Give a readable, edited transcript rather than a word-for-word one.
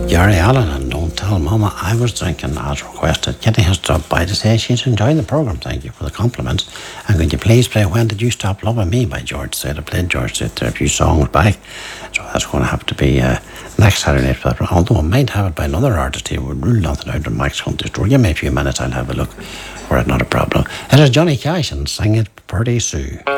Gary Allen and Don't Tell Mama I Was Drinking as requested. Kitty has dropped by to say she's enjoying the programme. Thank you for the compliments. And could you please play When Did You Stop Loving Me by George Strait? I played George Strait there a few songs back, so that's going to have to be next Saturday night. Although I might have it by another artist here. We'll rule nothing out on Max Hunter's Tour. Give me a few minutes, I'll have a look for it, not a problem. It is Johnny Cash and Sing It Pretty Sue.